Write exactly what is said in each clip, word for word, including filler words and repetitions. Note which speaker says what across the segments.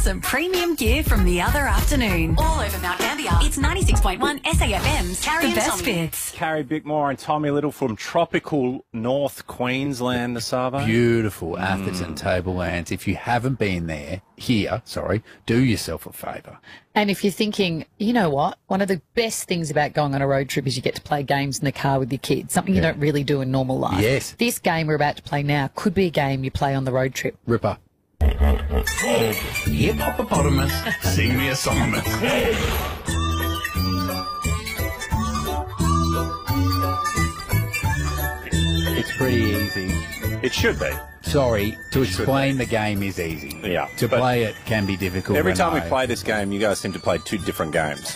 Speaker 1: some premium gear from the other afternoon. All over Mount Gambier. It's ninety-six point one S A F M's Carrie and Best Bits.
Speaker 2: Carrie Bickmore and Tommy Little from tropical North Queensland, the Savo.
Speaker 3: Beautiful Atherton Tablelands. If you haven't been there, here, sorry, do yourself a favour.
Speaker 4: And if you're thinking, you know what, one of the best things about going on a road trip is you get to play games in the car with your kids, something you
Speaker 3: Yeah.
Speaker 4: don't really do in normal life.
Speaker 3: Yes.
Speaker 4: This game we're about to play now could be a game you play on the road trip.
Speaker 3: Ripper.
Speaker 5: Here, Hippopotamus, sing me a song.
Speaker 3: It's pretty easy.
Speaker 2: It should be.
Speaker 3: Sorry, to explain the game is easy.
Speaker 2: Yeah,
Speaker 3: To
Speaker 2: but
Speaker 3: play it can be difficult.
Speaker 2: Every
Speaker 3: and
Speaker 2: time we
Speaker 3: I-
Speaker 2: play this game, you guys seem to play two different games.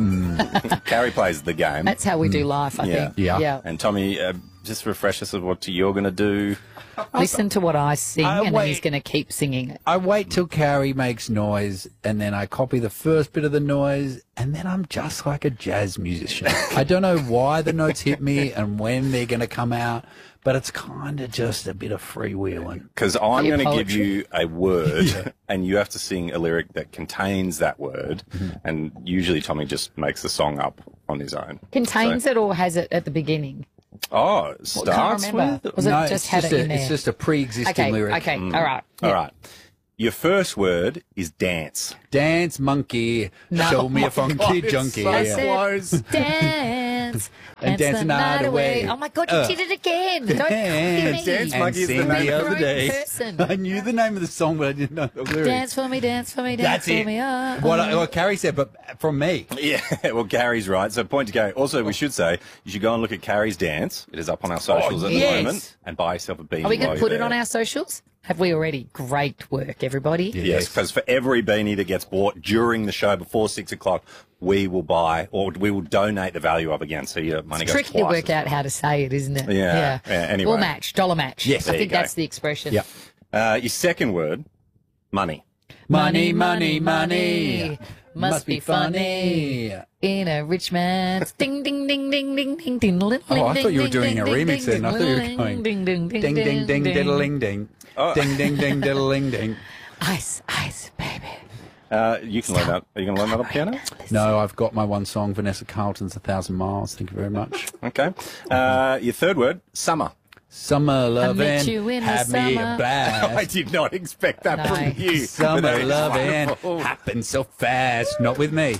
Speaker 2: Carrie plays the game.
Speaker 4: That's how we do life, I
Speaker 2: Yeah.
Speaker 4: think.
Speaker 3: Yeah.
Speaker 4: yeah.
Speaker 2: And Tommy, uh, just refresh us of what you're going to do.
Speaker 4: Listen to what I sing,
Speaker 3: I
Speaker 4: and then
Speaker 3: wait.
Speaker 4: he's going to keep singing it.
Speaker 3: I wait till Carrie makes noise, and then I copy the first bit of the noise, and then I'm just like a jazz musician. I don't know why the notes hit me and when they're going to come out, but it's kind of just a bit of freewheeling.
Speaker 2: Because I'm
Speaker 4: Your
Speaker 2: going to give
Speaker 4: poetry.
Speaker 2: you a word, and you have to sing a lyric that contains that word. And usually Tommy just makes the song up on his own.
Speaker 4: Contains
Speaker 2: So-
Speaker 4: it or has it at the beginning?
Speaker 2: Oh, it starts
Speaker 4: Can't remember.
Speaker 2: with?
Speaker 4: Was it
Speaker 3: no,
Speaker 4: just
Speaker 3: it's
Speaker 4: had
Speaker 3: just
Speaker 4: it
Speaker 3: a,
Speaker 4: in there?
Speaker 3: It's just a pre-existing
Speaker 4: Okay,
Speaker 3: lyric.
Speaker 4: okay, all right.
Speaker 2: All
Speaker 4: yeah.
Speaker 2: right. Your first word is dance.
Speaker 3: Dance monkey,
Speaker 4: No.
Speaker 3: show me
Speaker 4: Oh
Speaker 3: a funky
Speaker 2: God, it's
Speaker 3: junkie.
Speaker 2: so
Speaker 4: I
Speaker 3: Yeah.
Speaker 4: said,
Speaker 2: close.
Speaker 4: dance.
Speaker 3: And dance the night away.
Speaker 4: Oh, my God, you
Speaker 3: Uh,
Speaker 4: did it again. Don't
Speaker 3: Dance,
Speaker 4: copy me.
Speaker 2: dance
Speaker 3: and
Speaker 2: monkey is the
Speaker 3: sing
Speaker 2: name
Speaker 3: the
Speaker 2: of
Speaker 3: other
Speaker 4: the
Speaker 3: day.
Speaker 4: person.
Speaker 3: I knew the name of the song, but I didn't know the lyrics.
Speaker 4: Dance for me, dance for me, dance
Speaker 3: That's
Speaker 4: for
Speaker 3: it.
Speaker 4: me. Oh,
Speaker 3: What,
Speaker 4: oh.
Speaker 3: I, what Carrie said, but from me.
Speaker 2: Yeah, well, Gary's right. So point to Gary. Also, we should say you should go and look at Carrie's dance. It is up on our socials
Speaker 3: Oh,
Speaker 2: at
Speaker 3: yes.
Speaker 2: the moment. And buy yourself a beanie.
Speaker 4: Are we going
Speaker 2: while
Speaker 4: to put
Speaker 2: you're
Speaker 4: it on
Speaker 2: there.
Speaker 4: our socials? Have we already? Great work, everybody.
Speaker 2: Yes, because for every beanie that gets bought during the show before six o'clock, we will buy or we will donate the value of again. So your money
Speaker 4: It's
Speaker 2: goes
Speaker 4: tricky to
Speaker 2: twice
Speaker 4: work
Speaker 2: as
Speaker 4: out how to say it, isn't it?
Speaker 2: Yeah. Yeah, anyway.
Speaker 4: We'll match, dollar match.
Speaker 3: Yes.
Speaker 4: I
Speaker 2: There
Speaker 4: think
Speaker 2: you go.
Speaker 4: that's the expression.
Speaker 3: Yep.
Speaker 2: well. Uh, your second word, money.
Speaker 3: Money, money, money.
Speaker 4: Must be funny. In a rich man's ding ding ding ding ding ding ding.
Speaker 3: Oh, I thought you were doing a remix then. I thought you were going
Speaker 4: ding ding ding
Speaker 3: ding, ding, ding, diddling, ding.
Speaker 2: Oh.
Speaker 3: Ding, ding, ding, diddling, ding.
Speaker 4: Ice, ice, baby.
Speaker 2: Uh, you can learn that. Are you going to learn that on piano?
Speaker 3: No, I've got my one song, Vanessa Carlton's A Thousand Miles. Thank you very much.
Speaker 2: Okay. Uh, your third word, summer.
Speaker 3: Summer loving,
Speaker 4: you in the
Speaker 3: had me a
Speaker 4: summer.
Speaker 2: I
Speaker 3: blast.
Speaker 2: did not expect that
Speaker 4: No.
Speaker 2: from you. But
Speaker 3: Summer
Speaker 2: that is
Speaker 3: loving
Speaker 2: wonderful.
Speaker 3: happened so fast. Not with me.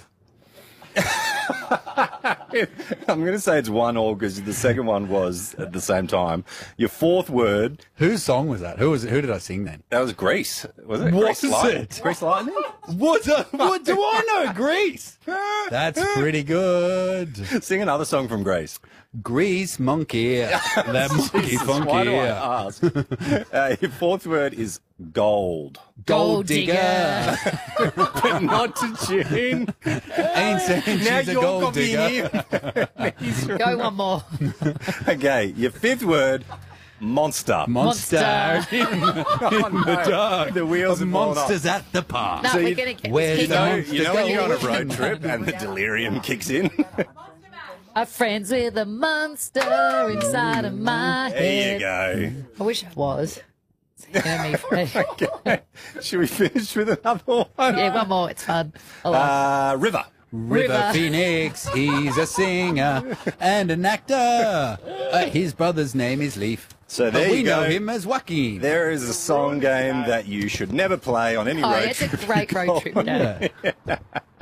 Speaker 2: I'm going to say it's one all because the second one was at the same time. Your fourth word,
Speaker 3: Whose song was that? Who was it? Who did I sing then?
Speaker 2: that was Grease. Was it?
Speaker 3: What
Speaker 2: Grease
Speaker 3: is
Speaker 2: Lightning?
Speaker 3: it?
Speaker 2: Grease Lightning?
Speaker 3: What? uh, what do I know? Grease. That's pretty good.
Speaker 2: Sing another song from Grease.
Speaker 3: Grease monkey. That monkey
Speaker 2: Jesus,
Speaker 3: funky.
Speaker 2: why do I ask? uh, your fourth word is gold.
Speaker 3: Gold digger.
Speaker 2: But not to tune.
Speaker 3: Ain't saying
Speaker 2: Now
Speaker 3: she's a
Speaker 2: you're
Speaker 3: gold
Speaker 2: copying
Speaker 3: digger.
Speaker 2: him.
Speaker 4: Go one more.
Speaker 2: Okay, your fifth word, monster.
Speaker 3: Monster.
Speaker 4: Monster.
Speaker 3: in, in the dark.
Speaker 2: The wheels
Speaker 3: of
Speaker 2: have fallen off.
Speaker 3: monsters at the park.
Speaker 4: No,
Speaker 2: So
Speaker 4: we're
Speaker 2: you-
Speaker 4: going to get
Speaker 3: Where's
Speaker 4: this
Speaker 3: the
Speaker 4: kid
Speaker 2: You know,
Speaker 4: on.
Speaker 3: monster
Speaker 2: you know when you're on a
Speaker 3: going?
Speaker 2: road trip and the delirium kicks in?
Speaker 4: I'm friends with a monster inside of my
Speaker 2: There
Speaker 4: head.
Speaker 2: you go.
Speaker 4: I wish I was. You know me, Fred.
Speaker 2: Okay. Should we finish with another one?
Speaker 4: Yeah, one more. It's fun. I like
Speaker 2: Uh, river.
Speaker 3: River,
Speaker 4: River.
Speaker 3: Phoenix, he's a singer and an actor. Uh, his brother's name is Leaf.
Speaker 2: So there
Speaker 3: but we
Speaker 2: you
Speaker 3: know
Speaker 2: go.
Speaker 3: him as Joaquin.
Speaker 2: There is a song game that you should never play on any
Speaker 4: Oh,
Speaker 2: road
Speaker 4: it's a
Speaker 2: trip.
Speaker 4: great road trip game.
Speaker 3: Yeah.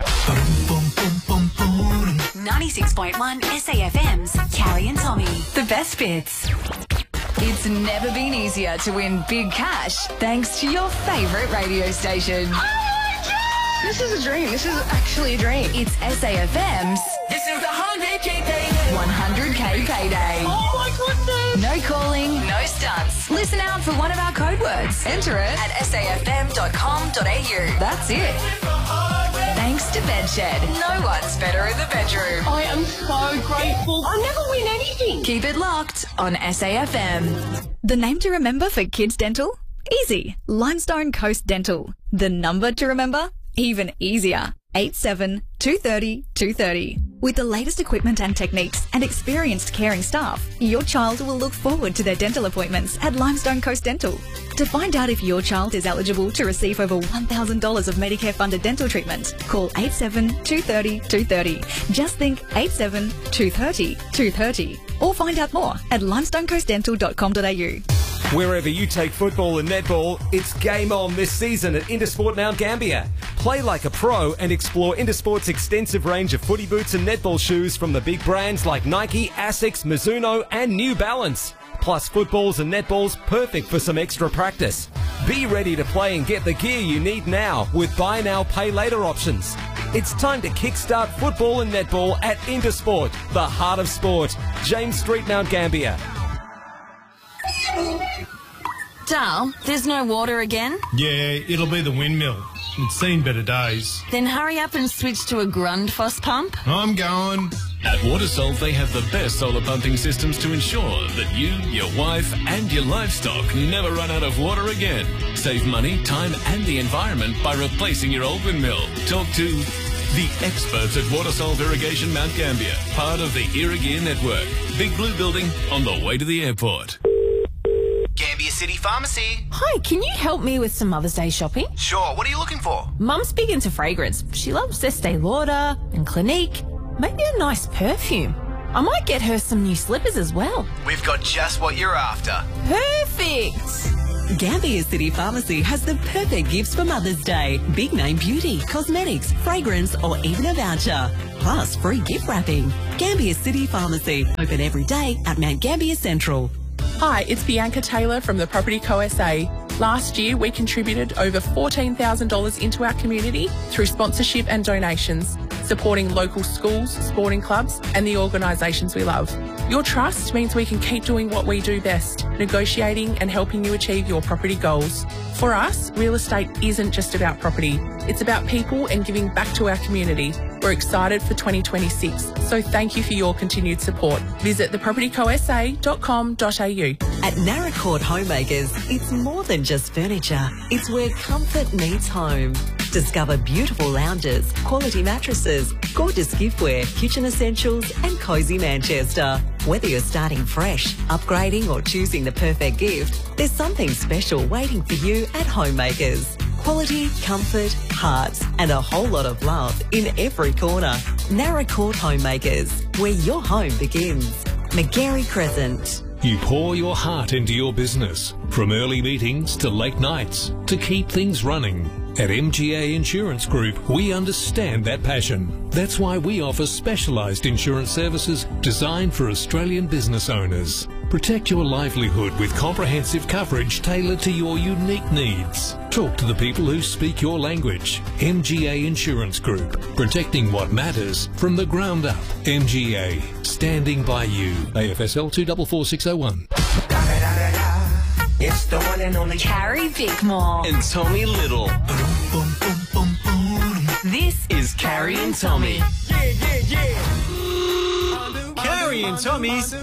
Speaker 1: ninety-six point one S A F M's Carrie and Tommy. The best bits. It's never been easier to win big cash thanks to your favourite radio station.
Speaker 6: This is a dream. This is actually a dream.
Speaker 1: It's S A F M's
Speaker 6: This is the one hundred K payday.
Speaker 1: one hundred K payday.
Speaker 6: Oh my goodness.
Speaker 1: No calling, no stunts. Listen out for one of our code words. Enter it at s a f m dot com dot a u. That's it. Thanks to Bedshed. No one's better in the bedroom.
Speaker 6: I am so grateful. I never win anything.
Speaker 1: Keep it locked on S A F M.
Speaker 7: The name to remember for kids' dental? Easy. Limestone Coast Dental. The number to remember? Even easier. eight seven two three zero two three zero. With the latest equipment and techniques and experienced caring staff, your child will look forward to their dental appointments at Limestone Coast Dental. To find out if your child is eligible to receive over one thousand dollars of Medicare-funded dental treatment, call eight seven two three zero two three zero. Just think eight seven two three zero two three zero. Or find out more at limestone coast dental dot com dot a u.
Speaker 8: Wherever you take football and netball, it's game on this season at Intersport Mount Gambier. Play like a pro and explore Intersport's extensive range of footy boots and netball shoes from the big brands like Nike, Asics, Mizuno and New Balance. Plus footballs and netballs perfect for some extra practice. Be ready to play and get the gear you need now with buy now, pay later options. It's time to kickstart football and netball at Intersport, the heart of sport. James Street, Mount Gambier.
Speaker 1: Dal, there's no water again?
Speaker 5: Yeah, it'll be the windmill. It's seen better days.
Speaker 1: Then hurry up and switch to a Grundfos pump.
Speaker 5: I'm going.
Speaker 9: At WaterSolve, they have the best solar pumping systems to ensure that you, your wife and your livestock never run out of water again. Save money, time and the environment by replacing your old windmill. Talk to the experts at WaterSolve Irrigation Mount Gambier, part of the Irrigear network. Big blue building on the way to the airport.
Speaker 10: Gambier City Pharmacy.
Speaker 11: Hi, can you help me with some Mother's Day shopping?
Speaker 10: Sure, what are you looking for?
Speaker 11: Mum's big into fragrance. She loves Estee Lauder and Clinique. Maybe a nice perfume. I might get her some new slippers as well.
Speaker 10: We've got just what you're after.
Speaker 11: Perfect!
Speaker 12: Gambier City Pharmacy has the perfect gifts for Mother's Day. Big name beauty, cosmetics, fragrance or even a voucher. Plus free gift wrapping. Gambier City Pharmacy. Open every day at Mount Gambier Central.
Speaker 13: Hi, it's Bianca Taylor from the Property Co S A. Last year, we contributed over fourteen thousand dollars into our community through sponsorship and donations, supporting local schools, sporting clubs and the organisations we love. Your trust means we can keep doing what we do best, negotiating and helping you achieve your property goals. For us, real estate isn't just about property. It's about people and giving back to our community. We're excited for twenty twenty-six, so thank you for your continued support. Visit the property co s a dot com dot a u.
Speaker 12: At Naracoorte Homemakers, it's more than just furniture. It's where comfort meets home. Discover beautiful lounges, quality mattresses, gorgeous giftware, kitchen essentials and cosy Manchester. Whether you're starting fresh, upgrading or choosing the perfect gift, there's something special waiting for you at Homemakers. Quality, comfort, hearts and a whole lot of love in every corner. Naracoorte Homemakers, where your home begins. McGarry Crescent.
Speaker 9: You pour your heart into your business, from early meetings to late nights, to keep things running. At M G A Insurance Group, we understand that passion. That's why we offer specialised insurance services designed for Australian business owners. Protect your livelihood with comprehensive coverage tailored to your unique needs. Talk to the people who speak your language. M G A Insurance Group, protecting what matters from the ground up. M G A, standing by you. A F S L two four four six oh one.
Speaker 14: It's the one and only
Speaker 1: Carrie Bickmore
Speaker 14: and Tommy Little.
Speaker 1: This
Speaker 14: is Carrie and Tommy.
Speaker 15: Yeah, yeah, yeah. Carrie and Tommy's